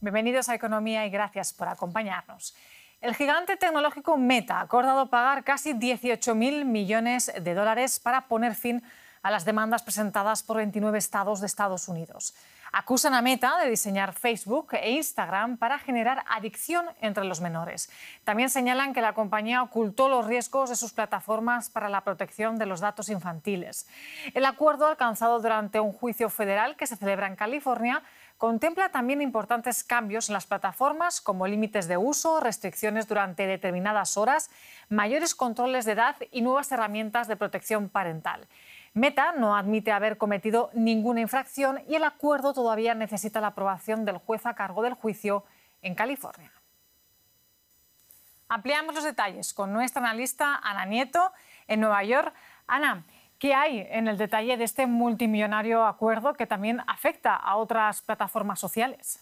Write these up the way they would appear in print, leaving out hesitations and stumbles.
Bienvenidos a Economía y gracias por acompañarnos. El gigante tecnológico Meta ha acordado pagar casi 18.000 millones de dólares para poner fin a las demandas presentadas por 29 estados de Estados Unidos. Acusan a Meta de diseñar Facebook e Instagram para generar adicción entre los menores. También señalan que la compañía ocultó los riesgos de sus plataformas para la protección de los datos infantiles. El acuerdo alcanzado durante un juicio federal que se celebra en California contempla también importantes cambios en las plataformas, como límites de uso, restricciones durante determinadas horas, mayores controles de edad y nuevas herramientas de protección parental. Meta no admite haber cometido ninguna infracción y el acuerdo todavía necesita la aprobación del juez a cargo del juicio en California. Ampliamos los detalles con nuestra analista Ana Nieto en Nueva York. Ana, ¿qué hay en el detalle de este multimillonario acuerdo que también afecta a otras plataformas sociales?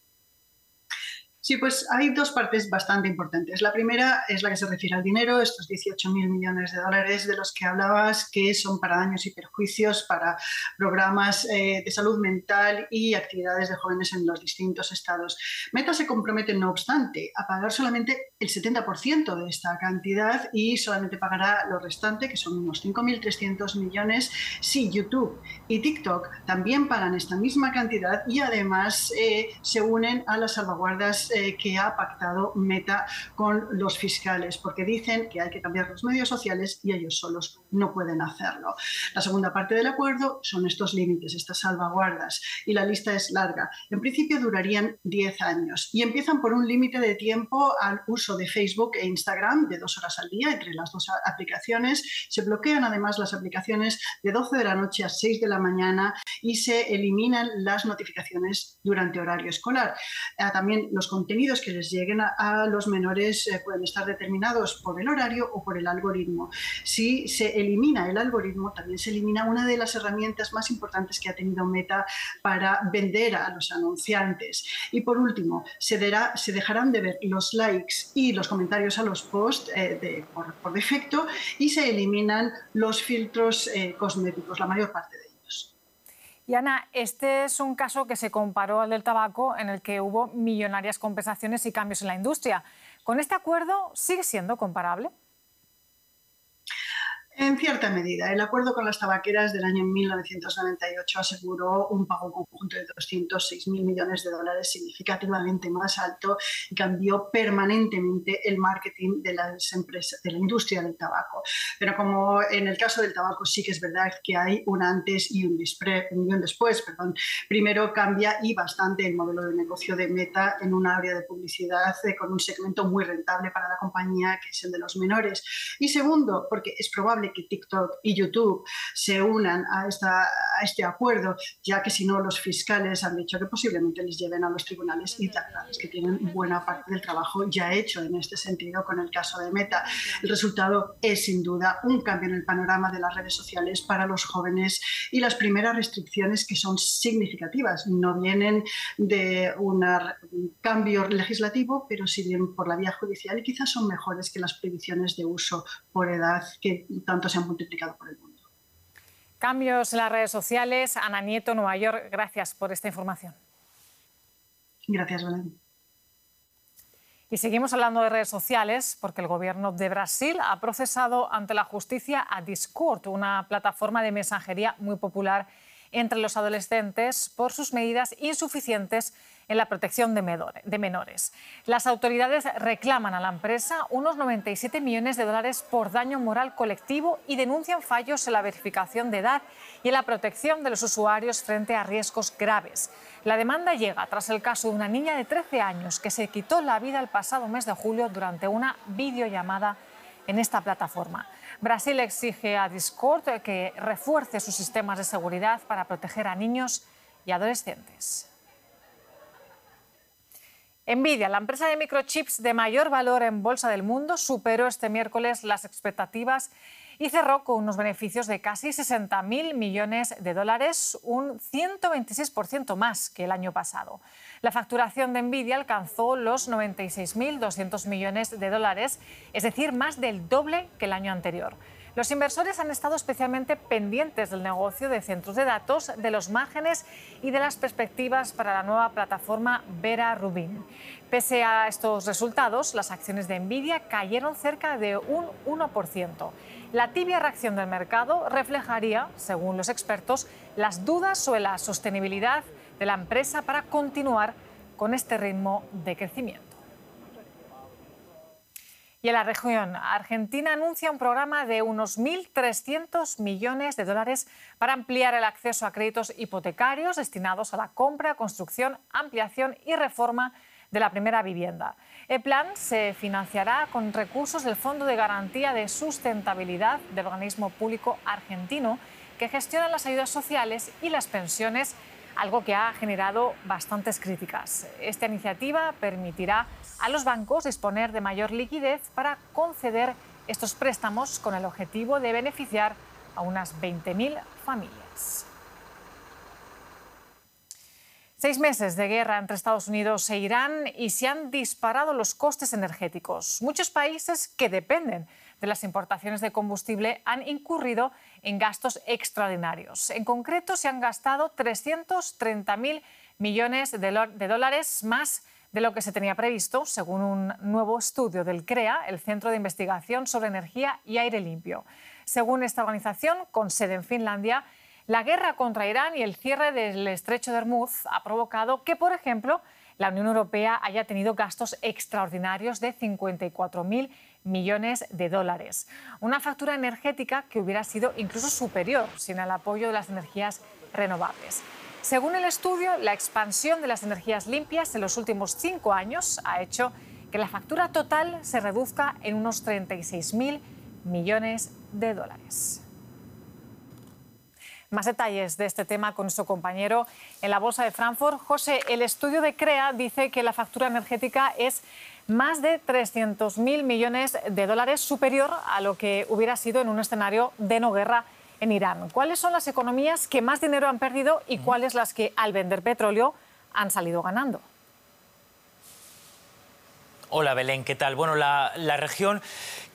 Sí, pues hay dos partes bastante importantes. La primera es la que se refiere al dinero, estos 18.000 millones de dólares de los que hablabas, que son para daños y perjuicios, para programas de salud mental y actividades de jóvenes en los distintos estados. Meta se compromete, no obstante, a pagar solamente el 70% de esta cantidad y solamente pagará lo restante, que son unos 5.300 millones, si YouTube y TikTok también pagan esta misma cantidad y además se unen a las salvaguardas que ha pactado Meta con los fiscales, porque dicen que hay que cambiar los medios sociales y ellos solos no pueden hacerlo. La segunda parte del acuerdo son estos límites, estas salvaguardas, y la lista es larga. En principio durarían 10 años y empiezan por un límite de tiempo al uso de Facebook e Instagram de 2 horas al día entre las dos aplicaciones. Se bloquean además las aplicaciones de 12 de la noche a 6 de la mañana y se eliminan las notificaciones durante horario escolar. También los contenidos que les lleguen a los menores pueden estar determinados por el horario o por el algoritmo. Si se elimina el algoritmo, también se elimina una de las herramientas más importantes que ha tenido Meta para vender a los anunciantes. Y por último, se dejarán de ver los likes y los comentarios a los posts por defecto y se eliminan los filtros cosméticos, la mayor parte de ellos. Y Ana, este es un caso que se comparó al del tabaco, en el que hubo millonarias compensaciones y cambios en la industria. ¿Con este acuerdo sigue siendo comparable? En cierta medida. El acuerdo con las tabaqueras del año 1998 aseguró un pago conjunto de 206.000 millones de dólares, significativamente más alto, y cambió permanentemente el marketing de las empresas, de la industria del tabaco. Pero como en el caso del tabaco sí que es verdad que hay un antes y un después. Primero cambia y bastante el modelo de negocio de Meta en un área de publicidad con un segmento muy rentable para la compañía, que es el de los menores. Y segundo, porque es probable que TikTok y YouTube se unan a este acuerdo, ya que si no los fiscales han dicho que posiblemente les lleven a los tribunales y tribunales que tienen buena parte del trabajo ya hecho en este sentido con el caso de Meta. El resultado es sin duda un cambio en el panorama de las redes sociales para los jóvenes y las primeras restricciones que son significativas. No vienen de un cambio legislativo, pero sí bien por la vía judicial y quizás son mejores que las prohibiciones de uso por edad que tanto se han multiplicado por el mundo. Cambios en las redes sociales. Ana Nieto, Nueva York, gracias por esta información. Gracias, Belén. Y seguimos hablando de redes sociales porque el gobierno de Brasil ha procesado ante la justicia a Discord, una plataforma de mensajería muy popular entre los adolescentes por sus medidas insuficientes en la protección de menores. Las autoridades reclaman a la empresa unos 97 millones de dólares por daño moral colectivo y denuncian fallos en la verificación de edad y en la protección de los usuarios frente a riesgos graves. La demanda llega tras el caso de una niña de 13 años que se quitó la vida el pasado mes de julio durante una videollamada en esta plataforma. Brasil exige a Discord que refuerce sus sistemas de seguridad para proteger a niños y adolescentes. Nvidia, la empresa de microchips de mayor valor en bolsa del mundo, superó este miércoles las expectativas y cerró con unos beneficios de casi 60.000 millones de dólares, un 126% más que el año pasado. La facturación de Nvidia alcanzó los 96.200 millones de dólares, es decir, más del doble que el año anterior. Los inversores han estado especialmente pendientes del negocio de centros de datos, de los márgenes y de las perspectivas para la nueva plataforma Vera Rubin. Pese a estos resultados, las acciones de Nvidia cayeron cerca de un 1%. La tibia reacción del mercado reflejaría, según los expertos, las dudas sobre la sostenibilidad de la empresa para continuar con este ritmo de crecimiento. Y en la región, Argentina anuncia un programa de unos 1.300 millones de dólares para ampliar el acceso a créditos hipotecarios destinados a la compra, construcción, ampliación y reforma de la primera vivienda. El plan se financiará con recursos del Fondo de Garantía de Sustentabilidad del organismo público argentino que gestiona las ayudas sociales y las pensiones, algo que ha generado bastantes críticas. Esta iniciativa permitirá a los bancos disponer de mayor liquidez para conceder estos préstamos con el objetivo de beneficiar a unas 20.000 familias. 6 meses de guerra entre Estados Unidos e Irán y se han disparado los costes energéticos. Muchos países que dependen de las importaciones de combustible han incurrido en gastos extraordinarios. En concreto, se han gastado 330.000 millones de dólares más de lo que se tenía previsto, según un nuevo estudio del CREA, el Centro de Investigación sobre Energía y Aire Limpio. Según esta organización, con sede en Finlandia, la guerra contra Irán y el cierre del estrecho de Hormuz ha provocado que, por ejemplo, la Unión Europea haya tenido gastos extraordinarios de 54.000 millones de dólares. Una factura energética que hubiera sido incluso superior sin el apoyo de las energías renovables. Según el estudio, la expansión de las energías limpias en los últimos 5 años ha hecho que la factura total se reduzca en unos 36.000 millones de dólares. Más detalles de este tema con nuestro compañero en la Bolsa de Frankfurt. José, el estudio de CREA dice que la factura energética es más de 300.000 millones de dólares, superior a lo que hubiera sido en un escenario de no guerra en Irán. ¿Cuáles son las economías que más dinero han perdido y cuáles las que, al vender petróleo, han salido ganando? Hola Belén, ¿qué tal? Bueno, la región